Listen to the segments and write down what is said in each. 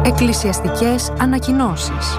Εκκλησιαστικές ανακοινώσεις.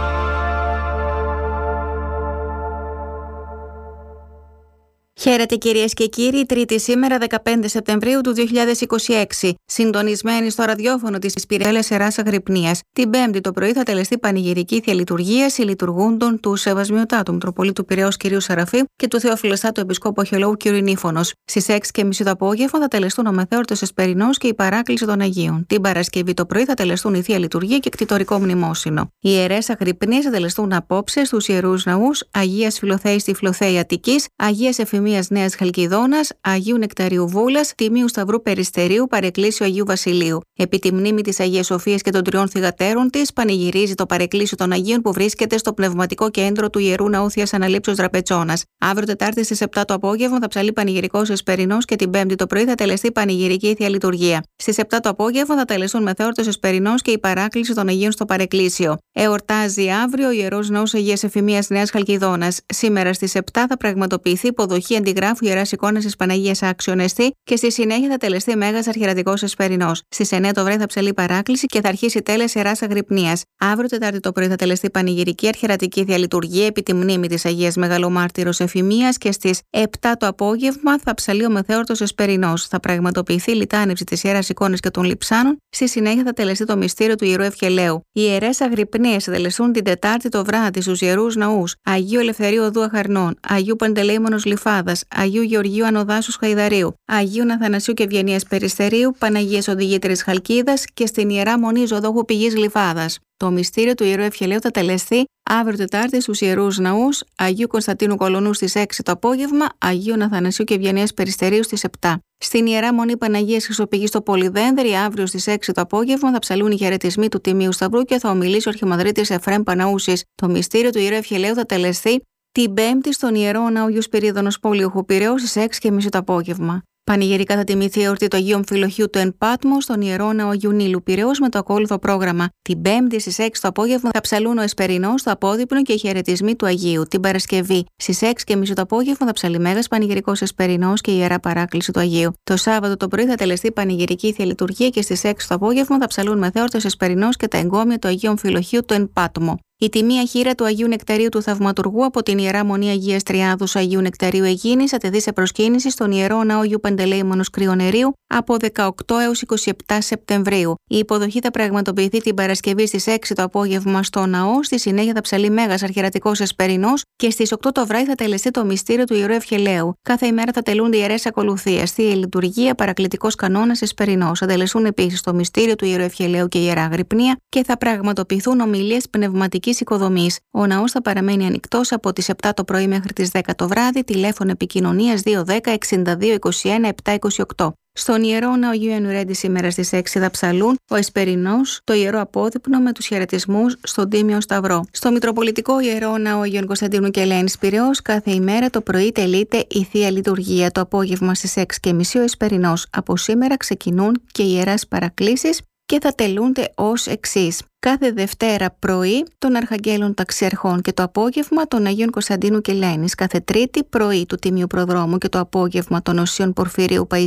Χαίρετε κυρίες και κύριοι, Τρίτη σήμερα 15 Σεπτεμβρίου του 2026. Συντονισμένοι στο ραδιόφωνο της Πυραιέλες Ιεράς Αγρυπνίας. Την Πέμπτη το πρωί θα τελεστεί πανηγυρική θεία λειτουργία συλλειτουργούντων του Σεβασμιωτάτου Μητροπολίτου Πειραιώς κ. Σαραφή και του Θεοφιλεστάτου Επισκόπου Αρχαιολόγου κ. Νήφωνος. Στις 6:30 το απόγευμα θα τελεστούν ο Μεθέωρτος Εσπερινός και η παράκληση των Αγίων. Την Παρασκευή το πρωί θα τελεστούν η θεία λειτουργία και κτητορικό μνημόσυνο. Οι ιερές Αγρυπνίες θα τελεστούν απόψε στους ιερούς ναούς Αγίας Φιλοθέης στη Φιλοθέη Αττικής, Αγίας Εφημίας Νέας Χαλκιδόνας, Αγίου Νεκταρίου Βούλας, Τιμίου Σταυρού Περιστερίου, Παρεκκλήσιο Αγίου Βασιλείου. Επί τη μνήμη της Αγίας Σοφίας και των τριών θυγατέρων της, πανηγυρίζει το Παρεκκλήσιο των Αγίων που βρίσκεται στο πνευματικό κέντρο του Ιερού Ναού Θείας Αναλήψεως Δραπετσώνας. Αύριο Τετάρτη στις 7 το απόγευμα θα ψαλεί πανηγυρικός Εσπερινός και την Πέμπτη το πρωί θα τελεστεί πανηγυρική θεία λειτουργία. Στις 7 το απόγευμα θα τελεστούν Μεθέωρτος Εσπερινός και η παράκληση των Αγίων στο Παρεκκλήσιο. Εορτάζει αύριο ο Ιερός Ναός Αγίας Εφημίας Νέας Χαλκιδόνας. Σήμερα στις 7 θα πραγματοποιηθεί υποδοχή αντιγράφου Ιεράς Εικόνας της Παναγίας Αξιονεστή και στη συνέχεια θα τελεστεί Μέγας Αρχιερατικός Εσπερινός. Στις 9 το βράδυ θα ψαλεί παράκληση και θα αρχίσει τέλες Ιεράς Αγρυπνίας. Αύριο Τετάρτη το πρωί θα τελεστεί πανηγυρική αρχιερατική θεία λειτουργία επί τη μνήμη της Αγίας Μεγαλομάρτυρος Εφημίας και στις 7 το απόγευμα θα ψαλεί ο Μεθέωρτος Εσπερινός. Θα πραγματοποιηθεί η λιτάνευση της Ιεράς Εικόνας και των Λειψάνων. Στη συνέχεια θα τελεστεί το μυστήριο του Ιερού Ευχελαίου. Οι ιερές Αγρυπνίες θα τελεστούν την Τετάρτη το βράδυ στους ιερούς ναούς Αγίου Ελευθερίου Οδού Αχαρνών, Αγίου Παντελεήμονος Λιφάδας, Αγίου Γεωργίου Ανοδάσους Χαϊδαρίου, Αγίου Αθανασίου και Ευγενίας Περιστερίου, Παναγίας Οδηγήτρης Χαλκίδας και στην Ιερά Μονή Ζωδόχου Πηγής Λιφάδας. Το μυστήριο του Ιερού Ευχελαίου θα τελεστεί αύριο Τετάρτη στους ιερούς ναούς Αγίου Κωνσταντίνου Κολονού στις 6 το απόγευμα, Αγίου Αθανασίου και Ευγενίας Περιστερίου στις 7. Στην Ιερά Μονή Παναγίας Χρυσοπηγής στο Πολυδένδρη, αύριο στις 6 το απόγευμα θα ψαλούν οι χαιρετισμοί του Τιμίου Σταυρού και θα ομιλήσει ο Αρχιμανδρίτης Εφραίμ Παναούσης. Το μυστήριο του Ιερού Ευχελαίου θα τελεστεί την Πέμπτη στον Ιερό Ναό Αγίου Σπυρίδωνος Πολιοχού Πειραιώς στις 6:30 το απόγευμα. Πανηγυρικά θα τιμηθεί η εορτή του Αγίου Αμφιλοχείου του Εν Πάτμο στον Ιερό Ναό Αγίου Νείλου Πειραιώς με το ακόλουθο πρόγραμμα. Την Πέμπτη στις 6 το απόγευμα θα ψαλούν ο Εσπερινός, το Απόδειπνο και οι χαιρετισμοί του Αγίου. Την Παρασκευή στις 6:30 το απόγευμα θα ψαλεί Μέγας Πανηγυρικός Εσπερινός και η Ιερά Παράκληση του Αγίου. Το Σάββατο το πρωί θα τελεστεί πανηγυρική θεία λειτουργία και στις 6 το απόγευμα θα ψαλούν Μεθέωρτος Εσπερινός και τα εγκόμια του Αγίου Αμφιλοχείου του Εν Πάτμο. Η τιμία χείρα του Αγίου Νεκταρίου του Θαυματουργού από την Ιερά Μονή Αγίας Τριάδους Αγίου Νεκταρίου Αιγίνης θα τεθεί σε προσκύνηση στον Ιερό Ναό Αγίου Παντελεήμονος Κρυονερίου από 18 έως 27 Σεπτεμβρίου. Η υποδοχή θα πραγματοποιηθεί την Παρασκευή στις 6 το απόγευμα στο ναό, στη συνέχεια θα ψαλεί Μέγας Αρχιερατικός Εσπερινός και στις 8 το βράδυ θα τελεστεί το μυστήριο του Ιερού Ευχελαίου. Κάθε ημέρα θα τελούνται ιερές ακολουθίες, θεία λειτουργία, παρακλητικός κανόνας Εσπερινός. Θα τελεστούν επίσης το μυστήριο του Ιερού Ευχελαίου και η Ιερά Αγρυπνία και θα πραγματοποιηθούν ομιλίες πνευματικής οικοδομής. Ο ναός θα παραμένει ανοιχτός από τις 7 το πρωί μέχρι τις 10 το βράδυ, τηλέφωνο επικοινωνίας 210 62 21 728. Στον Ιερό Ναό Αγίου Ιαννουρέντη σήμερα στις 6 θα ψαλούν ο Εσπερινός, το Ιερό Απόδειπνο με τους χαιρετισμούς στον Τίμιο Σταυρό. Στο Μητροπολιτικό Ιερό Ναό Αγίων Κωνσταντίνου και Ελένης Πειραιώς κάθε ημέρα το πρωί τελείται η θεία λειτουργία. Το απόγευμα στις 6:30 ο Εσπερινός. Από σήμερα ξεκινούν και οι ιεράς παρακλήσεις και θα τελούνται ως εξής. Κάθε Δευτέρα πρωί των Αρχαγγέλων Ταξιαρχών και το απόγευμα των Αγίων Κωνσταντίνου και Ελένης. Κάθε Τρίτη πρωί του Τιμίου Προδρόμου και το απόγευμα των Οσίων Πορφυρίου Παϊσίου